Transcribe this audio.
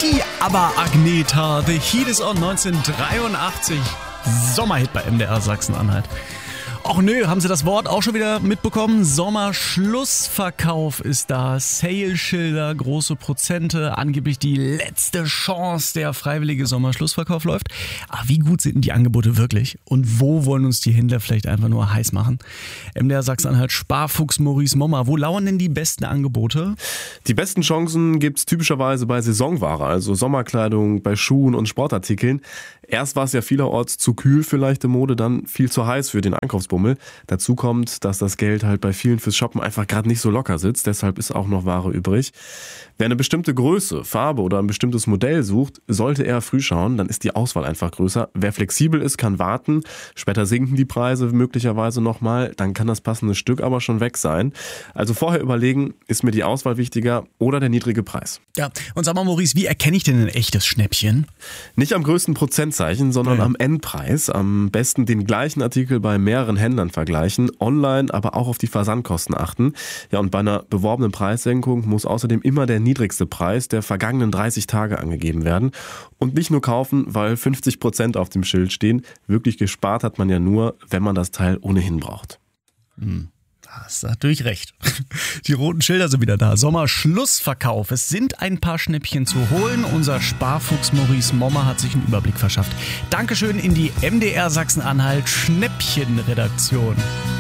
Die ABBA Agneta, The Heat is on 1983. Sommerhit bei MDR Sachsen-Anhalt. Och nö, haben Sie das Wort auch schon wieder mitbekommen? Sommerschlussverkauf ist da. Sale-Schilder, große Prozente, angeblich die letzte Chance, der freiwillige Sommerschlussverkauf läuft. Aber wie gut sind denn die Angebote wirklich? Und wo wollen uns die Händler vielleicht einfach nur heiß machen? MDR Sachsen-Anhalt Sparfuchs Maurice Mommer. Wo lauern denn die besten Angebote? Die besten Chancen gibt's typischerweise bei Saisonware, also Sommerkleidung, bei Schuhen und Sportartikeln. Erst war es ja vielerorts zu kühl für leichte Mode, dann viel zu heiß für den Einkaufsbummel. Dazu kommt, dass das Geld halt bei vielen fürs Shoppen einfach gerade nicht so locker sitzt, deshalb ist auch noch Ware übrig. Wer eine bestimmte Größe, Farbe oder ein bestimmtes Modell sucht, sollte eher früh schauen, dann ist die Auswahl einfach größer. Wer flexibel ist, kann warten, später sinken die Preise möglicherweise nochmal, dann kann das passende Stück aber schon weg sein. Also vorher überlegen, ist mir die Auswahl wichtiger oder der niedrige Preis? Ja, und sag mal Maurice, wie erkenne ich denn ein echtes Schnäppchen? Nicht am größten Prozentzeichen, sondern am Endpreis. Am besten den gleichen Artikel bei mehreren Händlern vergleichen, online aber auch auf die Versandkosten achten. Ja, und bei einer beworbenen Preissenkung muss außerdem immer der niedrigste Preis der vergangenen 30 Tage angegeben werden. Und nicht nur kaufen, weil 50% auf dem Schild stehen. Wirklich gespart hat man ja nur, wenn man das Teil ohnehin braucht. Hast natürlich recht. Die roten Schilder sind wieder da. Sommerschlussverkauf. Es sind ein paar Schnäppchen zu holen. Unser Sparfuchs Maurice Mommer hat sich einen Überblick verschafft. Dankeschön in die MDR Sachsen-Anhalt Schnäppchenredaktion.